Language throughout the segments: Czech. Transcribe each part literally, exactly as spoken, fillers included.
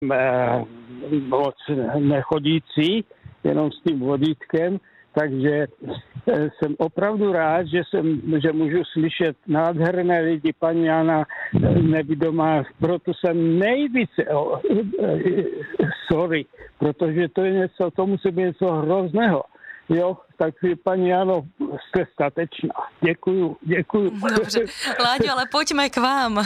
moc nechodící, jenom s tím vodítkem, takže jsem opravdu rád, že jsem, že můžu slyšet nádherné lidi, paní Jana nevidomá, proto jsem nejvíce, oh, sorry, protože to je něco, to musí být něco hrozného. Jo, tak paní Jano, jste statečná. Děkuju, děkuju. Dobře, Láďo, ale pojďme k vám.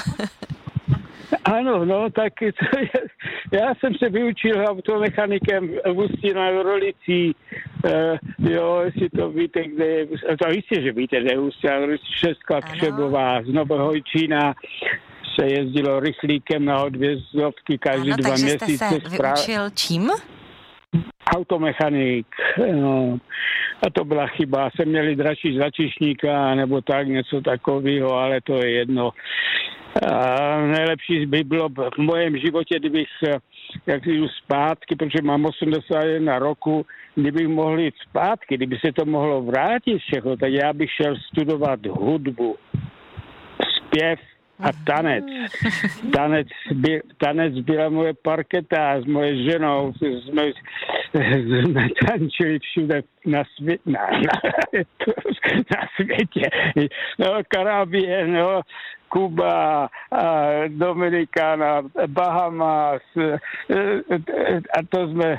Ano, no, tak to je, já jsem se vyučil automechanikem v Ústí nad Orlicí, uh, jo, jestli to víte, kde je, to jistě, že víte, že je Ústí nad Orlicí, Šestka Křebová, z Novohojčína se jezdilo rychlíkem na odvězdovky každý ano, dva takže měsíce. Jste se vyučil čím? Automechanik, no. A to byla chyba. Jsem měli dračí z začíšníka, nebo tak, něco takového, ale to je jedno. A nejlepší by bylo v mém životě, kdybych, jak jdu zpátky, protože mám osmdesát jedna roku, kdybych mohl jít zpátky, kdyby se to mohlo vrátit všechno, tak já bych šel studovat hudbu, zpěv a tanec. Tanec, by, tanec byla moje parketa s moje ženou. Jsme, jsme tančili všude na, svě, na, na, na světě. No, Karabie, no, Kuba, Dominikána, Bahamas a to jsme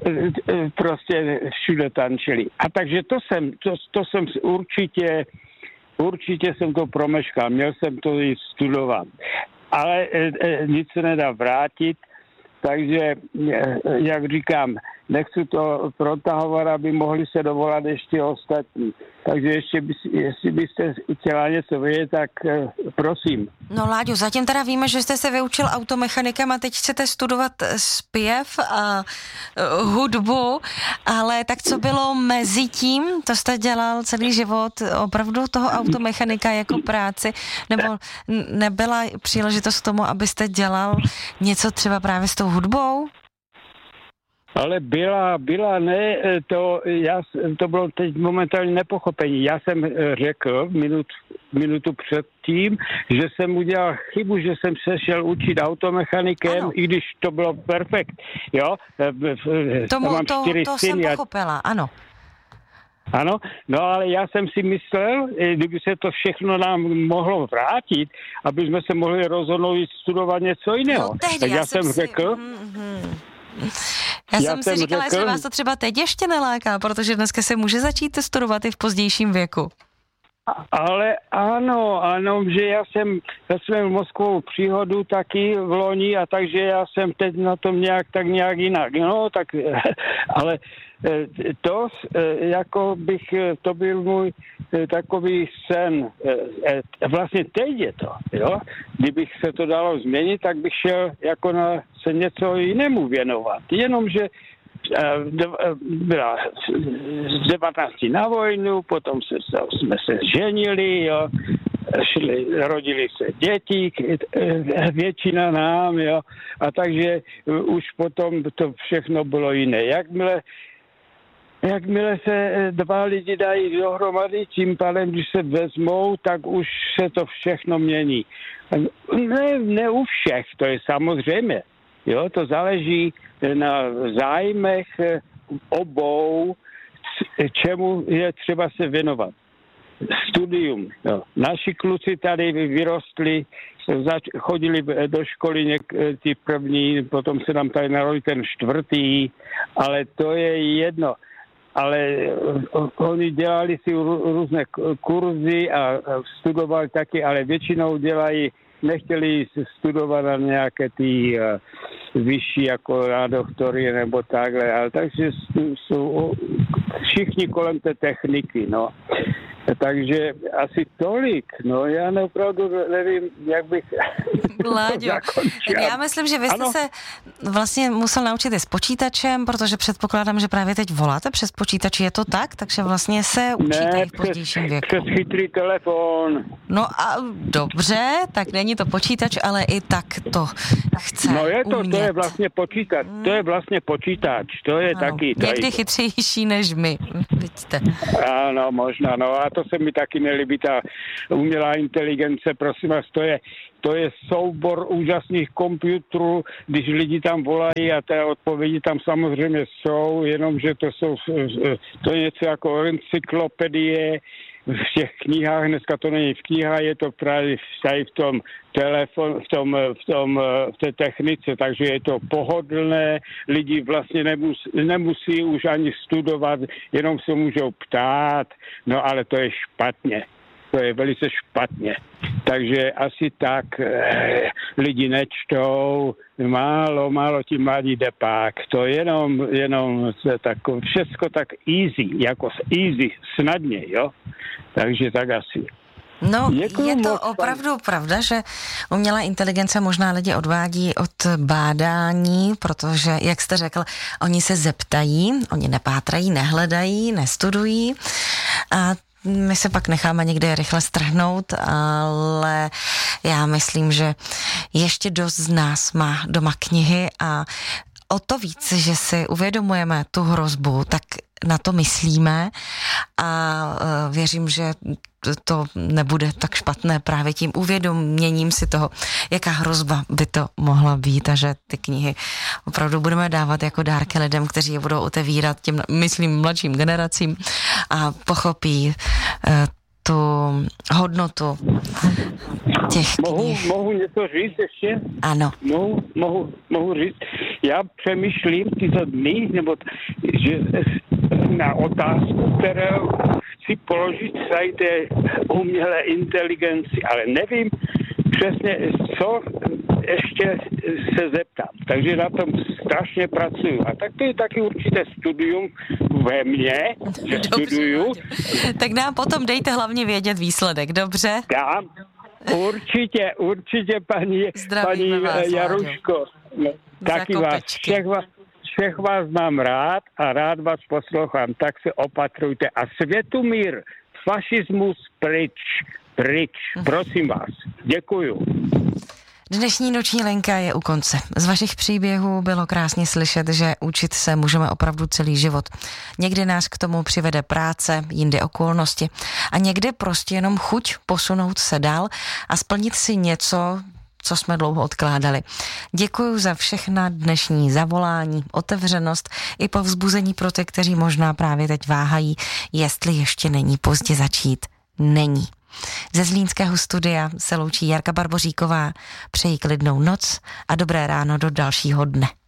prostě všude tančili. A takže to jsem, to, to jsem určitě Určitě jsem to promeškal, měl jsem to i studovat. Ale e, e, nic se nedá vrátit, takže, e, jak říkám, nechci to protahovat, aby mohli se dovolat ještě ostatní. Takže ještě, by, jestli byste chtěla něco vědět, tak e, prosím. No Láďo, zatím teda víme, že jste se vyučil automechanikem a teď chcete studovat zpěv a uh, hudbu, ale tak co bylo mezi tím? To jste dělal celý život opravdu toho automechanika jako práci? Nebo nebyla příležitost k tomu, abyste dělal něco třeba právě s tou hudbou? Ale byla, byla, ne, to, já, to bylo teď momentálně nepochopení. Já jsem řekl minut, minutu předtím, že jsem udělal chybu, že jsem se šel učit automechanikem, ano. I když to bylo perfekt, jo. Tomu, mám to, to jsem pochopila, ano. Ano, no ale já jsem si myslel, kdyby se to všechno nám mohlo vrátit, aby jsme se mohli rozhodnout studovat něco jiného. No, tehdy, tak já, já jsem si... řekl... Mm-hmm. Já, já jsem si říkala, řekl... jestli vás to třeba teď ještě neláká, protože dneska se může začít studovat i v pozdějším věku. Ale ano, ano, že já jsem ve svém mozkovou příhodu taky v loni a takže já jsem teď na tom nějak tak nějak jinak, no, tak, ale to, jako bych, to byl můj takový sen, vlastně teď je to, jo, kdybych se to dalo změnit, tak bych šel jako na se něco jinému věnovat, jenomže byla z devatenácti na vojnu, potom se, jsme se ženili, jo, šli, rodili se děti, většina nám, jo, a takže už potom to všechno bylo jiné. Jakmile, jakmile se dva lidi dají dohromady, tím pádem, když se vezmou, tak už se to všechno mění. Ne, ne u všech, to je samozřejmě. Jo, to záleží na zájmech obou, čemu je třeba se věnovat. Studium. Jo. Naši kluci tady vyrostli, zač- chodili do školy něk- ty první, potom se nám tady narodil ten čtvrtý, ale to je jedno. Ale oni dělali si různé kurzy a studovali taky, ale většinou dělají, nechtěli studovat na nějaké ty uh, vyšší, jako na doktory nebo takhle, ale takže jsou všichni kolem té techniky, no. Takže asi tolik, no já opravdu nevím, jak bych Láďo, já myslím, že vy jste ano? se vlastně musel naučit i s počítačem, protože předpokládám, že právě teď voláte přes počítač, je to tak? Takže vlastně se učíte ne, i v pozdějším věku. Ne, přes chytrý telefon. No a dobře, tak není to počítač, ale i tak to chce No je to, umět. to je vlastně počítač, to je vlastně počítač, to je ano, taky. Někdy chytřejší než my, vidíte. Ano, možná, no a to se mi taky nelíbí, ta umělá inteligence, prosím vás, to je, to je soubor úžasných počítačů, když lidi tam volají a té odpovědi tam samozřejmě jsou, jenomže to jsou, to je něco jako encyklopedie. V těch knihách, dneska to není v knihách, je to právě v tom telefon, v tom, v tom, v té technice, takže je to pohodlné, lidi vlastně nemus, nemusí už ani studovat, jenom se můžou ptát, no ale to je špatně. To je velice špatně. Takže asi tak eh, lidi nečtou, málo, málo ti mladí depák. To jenom, jenom tak, všecko tak easy, jako easy, snadně, jo. Takže tak asi. No, Děkuju je to moc, opravdu pan... pravda, že umělá inteligence možná lidi odvádí od bádání, protože, jak jste řekl, oni se zeptají, oni nepátrají, nehledají, nestudují a my se pak necháme někde rychle strhnout, ale já myslím, že ještě dost z nás má doma knihy a o to víc, že si uvědomujeme tu hrozbu, tak na to myslíme a věřím, že to nebude tak špatné právě tím uvědoměním si toho, jaká hrozba by to mohla být a že ty knihy opravdu budeme dávat jako dárky lidem, kteří je budou otevírat těm, myslím, mladším generacím a pochopí uh, tu hodnotu těch mohu, knih. Mohu něco říct ještě? Ano. Mohu, mohu, mohu říct. Já přemýšlím tyto dny, nebo t- že na otázku, kterou chci položit tady té umělé inteligenci, ale nevím přesně, co ještě se zeptám. Takže na tom strašně pracuju. A tak to je taky určité studium ve mně, že dobře, studuju. Tak nám potom dejte hlavně vědět výsledek, dobře? Dám. Určitě, určitě, paní, paní vás, Jaruško. No, taky vás všech, vás, všech vás mám rád a rád vás poslouchám, tak se opatrujte. A světumír, fašismus pryč, pryč, prosím vás. Děkuju. Dnešní noční linka je u konce. Z vašich příběhů bylo krásně slyšet, že učit se můžeme opravdu celý život. Někdy nás k tomu přivede práce, jindy okolnosti a někdy prostě jenom chuť posunout se dál a splnit si něco, co jsme dlouho odkládali. Děkuji za všechna dnešní zavolání, otevřenost i povzbuzení pro ty, kteří možná právě teď váhají, jestli ještě není pozdě začít. Není. Ze zlínského studia se loučí Jarka Barboříková. Přeji klidnou noc a dobré ráno do dalšího dne.